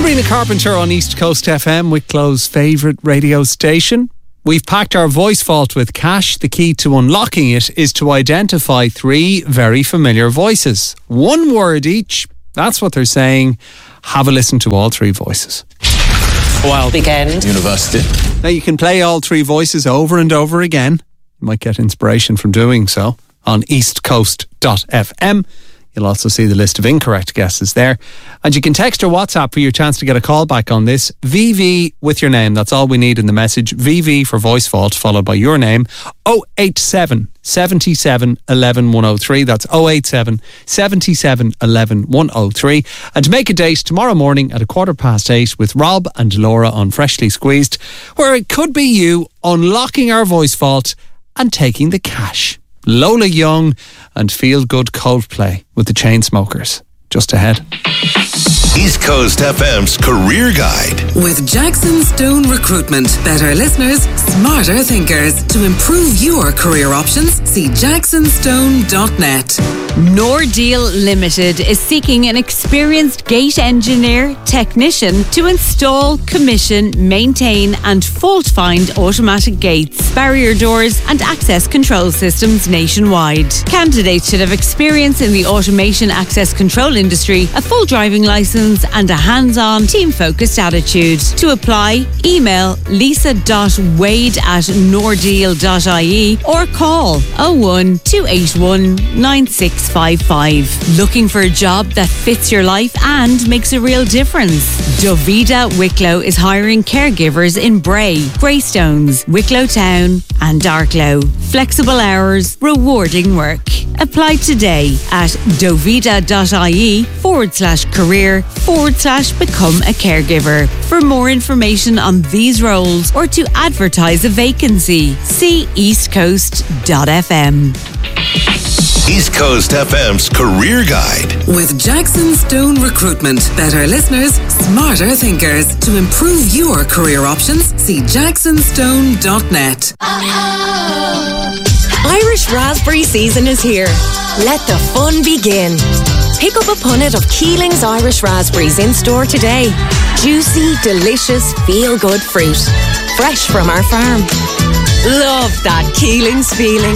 Sabrina Carpenter on East Coast FM, Wicklow's favourite radio station. We've packed our voice vault with cash. The key to unlocking it is to identify 3 very familiar voices. 1 word each. That's what they're saying. Have a listen to all 3 voices. Wild weekend. University. Now you can play all 3 voices over and over again. You might get inspiration from doing so on eastcoast.fm. You'll also see the list of incorrect guesses there. And you can text or WhatsApp for your chance to get a call back on this. VV with your name. That's all we need in the message. VV for Voice Vault, followed by your name. 087 77 11 103. That's 087 77 11 103. And to make a date tomorrow morning at 8:15 with Rob and Laura on Freshly Squeezed, where it could be you unlocking our Voice Vault and taking the cash. Lola Young and Feel Good Coldplay with the Chainsmokers. Just ahead. East Coast FM's Career Guide. With Jackson Stone Recruitment. Better listeners, smarter thinkers. To improve your career options, see jacksonstone.net. Nordeal Limited is seeking an experienced gate engineer technician to install, commission, maintain and fault find automatic gates, barrier doors and access control systems nationwide. Candidates should have experience in the automation access control industry, a full driving licence and a hands-on, team-focused attitude. To apply, email lisa.wade@nordeal.ie or call 01 281 9655. Looking for a job that fits your life and makes a real difference? Dovida Wicklow is hiring caregivers in Bray, Greystones, Wicklow Town and Arklow. Flexible hours, rewarding work. Apply today at dovida.ie/career/become a caregiver. For more information on these roles or to advertise a vacancy, see eastcoast.fm. East Coast FM's Career Guide. With Jackson Stone Recruitment. Better listeners, smarter thinkers. To improve your career options, see jacksonstone.net. Irish raspberry season is here. Let the fun begin. Pick up a punnet of Keeling's Irish raspberries in store today. Juicy, delicious, feel-good fruit. Fresh from our farm. Love that Keeling's feeling.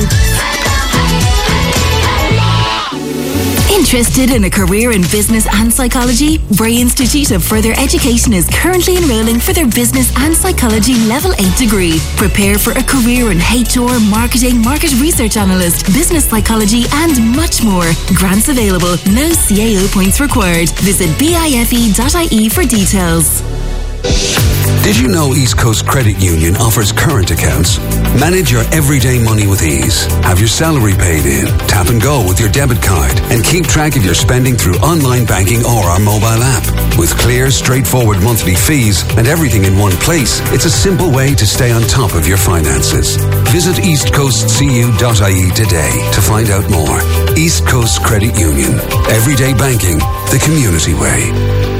Interested in a career in business and psychology? Bray Institute of Further Education is currently enrolling for their business and psychology level 8 degree. Prepare for a career in HR, marketing, market research analyst, business psychology and much more. Grants available, no CAO points required. Visit bife.ie for details. Did you know East Coast Credit Union offers current accounts? Manage your everyday money with ease. Have your salary paid in, tap and go with your debit card, and keep track of your spending through online banking or our mobile app. With clear, straightforward monthly fees and everything in one place, it's a simple way to stay on top of your finances. Visit eastcoastcu.ie today to find out more. East Coast Credit Union. Everyday banking, the community way.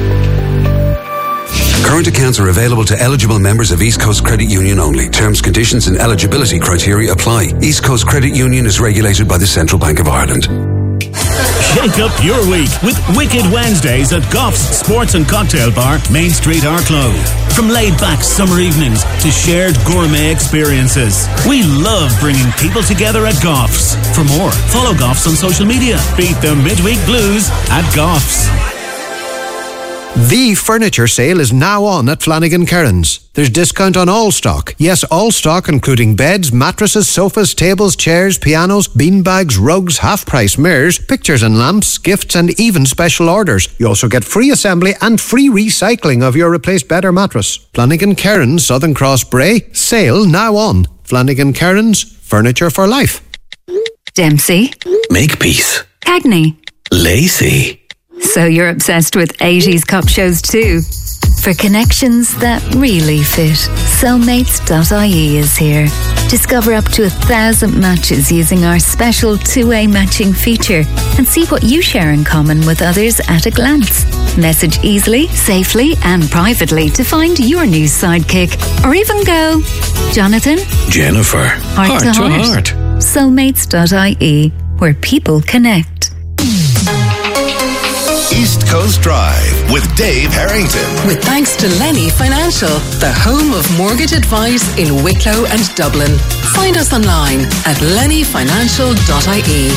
Current accounts are available to eligible members of East Coast Credit Union only. Terms, conditions and eligibility criteria apply. East Coast Credit Union is regulated by the Central Bank of Ireland. Shake up your week with Wicked Wednesdays at Goff's Sports and Cocktail Bar, Main Street, Arklow. From laid-back summer evenings to shared gourmet experiences, we love bringing people together at Goff's. For more, follow Goff's on social media. Beat the midweek blues at Goff's. The furniture sale is now on at Flanagan Kerins. There's discount on all stock. Yes, all stock including beds, mattresses, sofas, tables, chairs, pianos, beanbags, rugs, half-price mirrors, pictures and lamps, gifts and even special orders. You also get free assembly and free recycling of your replaced bed or mattress. Flanagan Kerins, Southern Cross Bray. Sale now on. Flanagan Kerins, furniture for life. Dempsey. Makepeace. Cagney. Lacey. So you're obsessed with 80s cop shows too? For connections that really fit, Soulmates.ie is here. Discover up to 1,000 matches using our special two-way matching feature and see what you share in common with others at a glance. Message easily, safely and privately to find your new sidekick. Or even go, Jonathan, Jennifer, heart to heart. Soulmates.ie, where people connect. East Coast Drive with Dave Harrington. With thanks to Lenny Financial, the home of mortgage advice in Wicklow and Dublin. Find us online at lennyfinancial.ie.